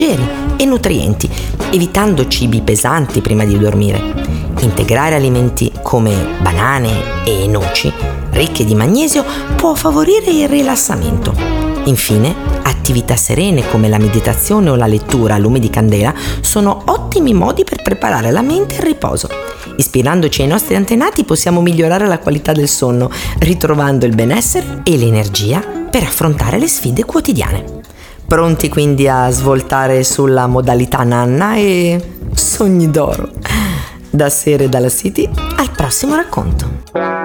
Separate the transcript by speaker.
Speaker 1: e nutrienti, evitando cibi pesanti prima di dormire. Integrare alimenti come banane e noci, ricche di magnesio, può favorire il rilassamento. Infine, attività serene come la meditazione o la lettura a lume di candela sono ottimi modi per preparare la mente al riposo. Ispirandoci ai nostri antenati possiamo migliorare la qualità del sonno, ritrovando il benessere e l'energia per affrontare le sfide quotidiane. Pronti quindi a svoltare sulla modalità nanna e sogni d'oro? Da Sere e dalla City, al prossimo racconto.